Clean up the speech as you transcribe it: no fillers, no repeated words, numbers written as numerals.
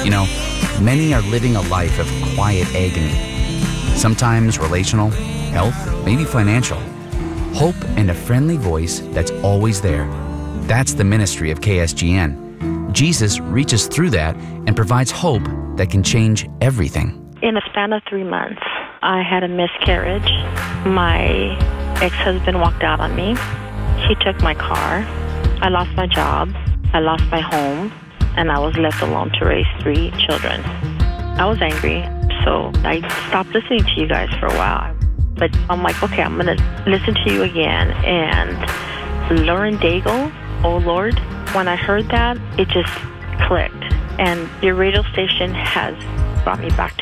You know, many are living a life of quiet agony. Sometimes relational, health, maybe financial. Hope and a friendly voice that's always there. That's the ministry of KSGN. Jesus reaches through that and provides hope that can change everything. In a span of 3 months, I had a miscarriage. My ex-husband walked out on me. He took my car. I lost my job. I lost my home. And I was left alone to raise 3 children. I was angry, so I stopped listening to you guys for a while. But I'm like, okay, I'm going to listen to you again. And Lauren Daigle, Oh Lord, when I heard that, it just clicked. And your radio station has brought me back